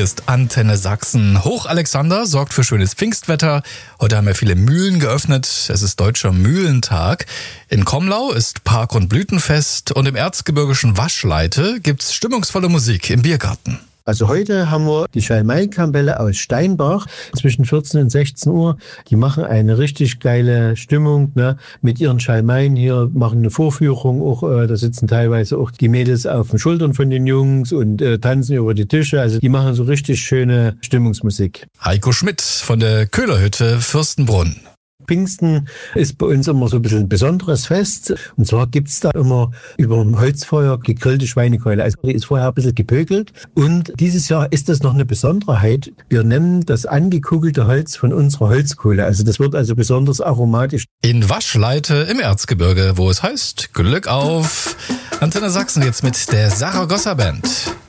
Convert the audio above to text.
Hier ist Antenne Sachsen. Hoch Alexander sorgt für schönes Pfingstwetter. Heute haben ja viele Mühlen geöffnet. Es ist Deutscher Mühlentag. In Komlau ist Park- und Blütenfest und im erzgebirgischen Waschleite gibt's stimmungsvolle Musik im Biergarten. Also heute haben wir die Schalmei-Kapelle aus Steinbach zwischen 14 und 16 Uhr. Die machen eine richtig geile Stimmung, ne? Mit ihren Schalmeien hier, machen eine Vorführung. Auch da sitzen teilweise auch die Mädels auf den Schultern von den Jungs und tanzen über die Tische. Also die machen so richtig schöne Stimmungsmusik. Heiko Schmidt von der Köhlerhütte Fürstenbrunn. Pfingsten ist bei uns immer so ein bisschen ein besonderes Fest. Und zwar gibt's da immer über dem Holzfeuer gegrillte Schweinekeule. Also die ist vorher ein bisschen gepökelt. Und dieses Jahr ist das noch eine Besonderheit. Wir nennen das angekugelte Holz von unserer Holzkohle. Also das wird also besonders aromatisch. In Waschleite im Erzgebirge, wo es heißt Glück auf. Antenne Sachsen jetzt mit der Saragossa Band.